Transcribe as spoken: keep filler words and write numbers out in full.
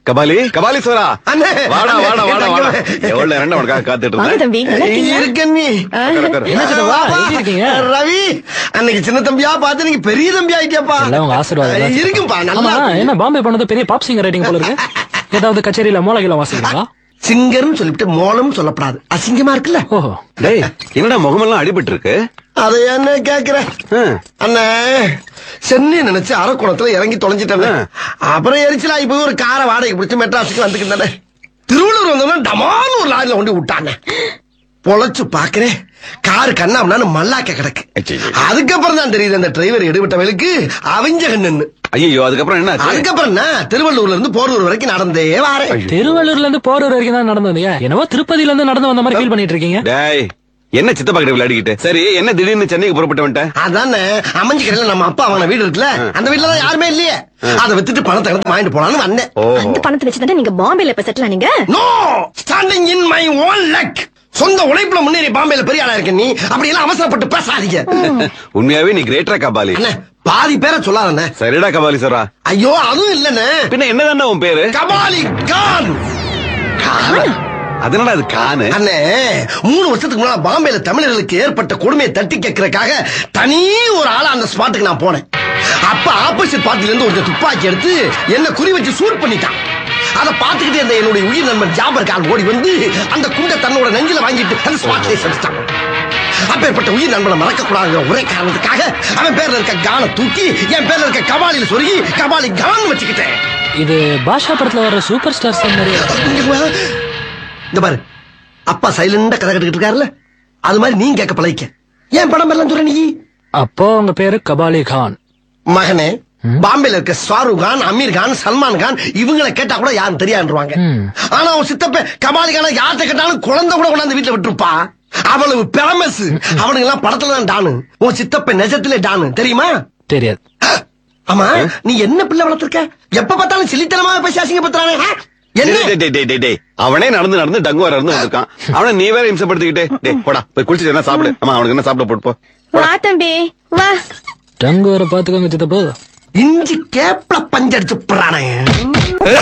கபாலி கபாலீஸ்வரா வாடா வாடா வாடா வாடா எவ்வளவு நேரம் உனக்காக காத்துட்டு இருக்கீங்க ரவி அன்னைக்கு சின்ன தம்பியா பார்த்து நீங்க பெரிய தம்பி ஆயிட்டியாப்பா. உங்க ஆசீர்வாதம் இருக்குப்பா. நல்லா என்ன பாம்பே பண்ணது பெரிய பாப் சிங்கர் ரைட்டிங் போல இருக்கு. ஏதாவது கச்சேரியில மோளகில வாசிக்கிறீங்களா? சிங்கர்னு சொல்லிட்டு மோளம் சொல்லப்படாது, அசிங்கமா இருக்குல்ல. ஓஹோ டேய் என்னடா முகமெல்லாம் அடிபட்டு இருக்கு? அதை என்ன கேக்குற அண்ணே, சென்னை நினைச்சு அரக்கோணத்துல இறங்கி தொலைஞ்சிட்டேன். அப்புறம் எரிச்சலா போய் ஒரு காரை வாடகை பிடிச்சு மெட்ராஸுக்கு வந்துக்கிட்டே திருவள்ளூர் வந்தோம்னா டமான்னு ஒரு லாரில கொண்டு விட்டானே. பொழைச்சு பாக்குறேன் காரு கண்ணாமண்ணு மல்லாக்க கிடக்கு. அதுக்கப்புறம் தான் தெரியுது அந்த டிரைவர் எடுபட்டவளுக்கு அவிஞ்ச கண்ணு. ஐயோ அதுக்கப்புறம் என்ன? அதுக்கப்புறம் என்ன, திருவள்ளூர்ல இருந்து போரூர் வரைக்கும் நடந்தே வாரேன். திருவள்ளூர்ல இருந்து போரூர் வரைக்கும் தான் நடந்து வந்தீங்க? என்னவோ திருப்பதியில இருந்து நடந்து வந்த மாதிரி ஃபீல் பண்ணிட்டு இருக்கீங்க. டேய் என்ன சித்தப்பா கிட்ட விளையாடிக்கிட்டு? சரி என்ன திடீர்னு சென்னைக்கு புறப்பட்டு வந்துட்டேன்? அதானே அமைஞ்சு கடையில நம்ம அப்பா அவன வீடு இருக்குல்ல, அந்த வீட்டுல தான் யாருமே இல்லையே. அதை வித்துட்டு பணத்தை எடுத்து வாங்கிட்டு போலான்னு வந்தேன். அந்த பணத்தை வச்சுதான் நீங்க பாம்பேல இப்ப settle ஆனீங்க? No, standing in my own luck. சொந்த உழைப்புல முன்னேறி பாம்பேல பெரிய ஆளா இருக்க நீ அப்படி எல்லாம் அவசரப்பட்டு பேசாதீங்க. உண்மையாவே நீ கிரேட்டரா கபாலி. பாதி பேரை சொல்லாதண்ணே. சரிடா கபாலீஸ்வரா. ஐயோ அதுவும் இல்லண்ணே. பின்ன என்னதானே உன் பேரு? கபாலி கான். அதனால அது கானு அண்ணே, மூணு வருஷத்துக்கு முன்னால பாம்பேல தமிழர்களுக்கு ஏற்பட்ட கொடுமையை தட்டி கேட்கறதுக்காக தனி ஒரு ஆளா அந்த ஸ்பாட்டுக்கு நான் போனேன். அப்ப ஆப்போசிட் பார்ட்டில இருந்து ஒரு துப்பாக்கி எடுத்து என்ன குறி வச்சு சூட் பண்ணிட்டான். அதை பார்த்துக்கிட்டே அந்த என்னுடைய உயிர் நண்பன் ஜாபர் கான் ஓடி வந்து அந்த குண்டை தன்னோட நெஞ்சில வாங்கிட்டு அந்த ஸ்பாட்ல செலுத்தான். அப்பேற்பட்ட உயிர் நண்பனை மறக்க கூடாது ஒரே காரணத்துக்காக அவன் பேர்ல இருக்க கானை தூக்கி என் பேர்ல இருக்க கபாலில சொருகி கபாலி கான் வச்சுக்கிட்டேன். இது பாஷா படத்துல வர சூப்பர் ஸ்டார்ஸ் மாதிரி. இந்த பாரு, அப்பா சைலண்டா கதை கட்டுக்கிட்டு இருக்காருல்ல, அது மாதிரி நீங்க கேட்க பழகிக்க. ஏன் படம் எல்லாம் சொல்ற நீ? அப்போ உங்க பேரு கபாலி கான். மகனே, பாம்பேல இருக்க ஷாருக் கான், அமீர் கான், சல்மான் கான் இவங்களை கேட்டா கூட யாரும் தெரியாதுவாங்க. ஆனா அவன் சித்தப்ப கபாலி கான யார்கிட்ட கேட்டாலும் குழந்தை கூட கொண்டாந்து வீட்டுல விட்டுருப்பா. அவ்வளவு பேமஸ். அவனுங்க எல்லாம் படத்துல தான் டானு. உன் சித்தப்ப நெஜத்திலே டானு தெரியுமா? தெரியாது. ஆமா, நீ என்ன பிள்ளை வளர்த்திருக்க? எப்ப பார்த்தாலும் சிலித்தனமா பேசி அசிங்கப்படுத்துறானே. அவனே நடந்து நடந்து டங்குவா இருந்து வந்திருக்கான். அவனை நீ வேற இம்சப்படுத்திக்கிட்டே போடா போய் குளிச்சுட்டு என்ன சாப்பிடு. ஆமா அவனுக்கு என்ன சாப்பிட போட்டு போ. வா தம்பி வா. டங்குவரை பாத்துக்கோங்க சித்தப்போ. இஞ்சி கேப்ல பஞ்சடிச்சு போறானே.